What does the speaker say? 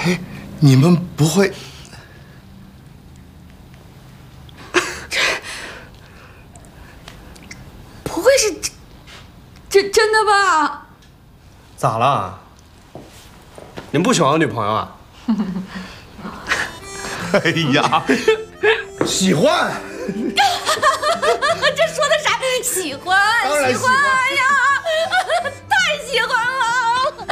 你们不会？ 不会是真的吧？ 咋了？你们不喜欢我女朋友啊？ 哎呀，喜欢。 这说的啥？喜欢， 当然喜欢哎呀，太喜欢